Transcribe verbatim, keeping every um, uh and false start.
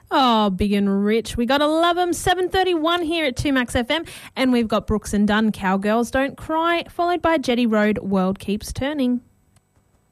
Oh, Big and Rich. We got to love 'em. seven thirty-one here at two Max F M. And we've got Brooks and Dunn, Cowgirls Don't Cry, followed by Jetty Road, World Keeps Turning.